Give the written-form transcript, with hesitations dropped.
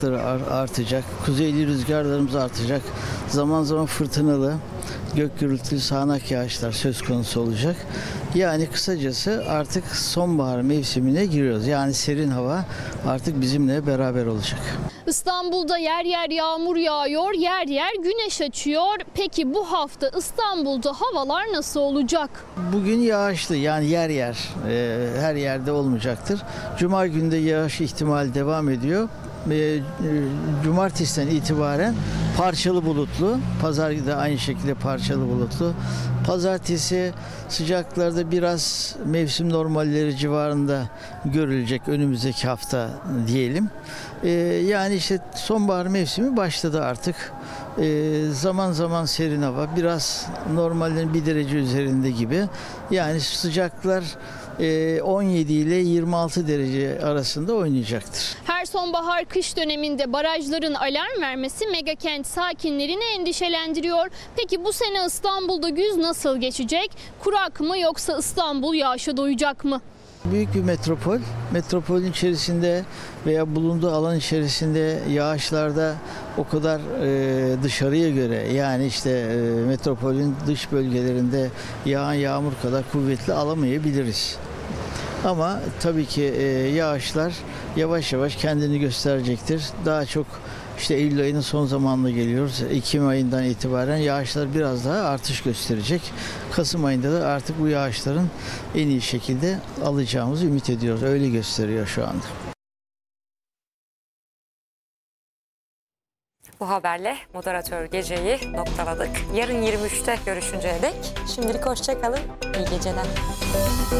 Artacak, kuzeyli rüzgarlarımız artacak, zaman zaman fırtınalı, gök gürültülü sağanak yağışlar söz konusu olacak. Yani kısacası artık sonbahar mevsimine giriyoruz. Yani serin hava artık bizimle beraber olacak. İstanbul'da yer yer yağmur yağıyor, yer yer güneş açıyor. Peki bu hafta İstanbul'da havalar nasıl olacak? Bugün yağışlı, yani yer yer her yerde olmayacaktır. Cuma günde yağış ihtimali devam ediyor. Cumartesiden itibaren parçalı bulutlu, pazar da aynı şekilde parçalı bulutlu. Pazartesi sıcaklarda biraz mevsim normalleri civarında görülecek önümüzdeki hafta diyelim. Yani işte sonbahar mevsimi başladı artık. Zaman zaman serin hava, biraz normallerin 1 derece üzerinde gibi. Yani sıcaklar 17 ile 26 derece arasında oynayacaktır. Her sonbahar kış döneminde barajların alarm vermesi megakent sakinlerini endişelendiriyor. Peki bu sene İstanbul'da güz nasıl geçecek? Kurak mı yoksa İstanbul yağışa doyacak mı? Büyük bir metropol. Metropolün içerisinde veya bulunduğu alan içerisinde yağışlarda o kadar dışarıya göre, yani işte metropolün dış bölgelerinde yağan yağmur kadar kuvvetli alamayabiliriz. Ama tabii ki yağışlar yavaş yavaş kendini gösterecektir. Daha çok işte Eylül ayının son zamanına geliyoruz. Ekim ayından itibaren yağışlar biraz daha artış gösterecek. Kasım ayında da artık bu yağışların en iyi şekilde alacağımızı ümit ediyoruz. Öyle gösteriyor şu anda. Bu haberle moderatör geceyi noktaladık. Yarın 23'te görüşünceye dek şimdilik hoşça kalın. İyi geceler.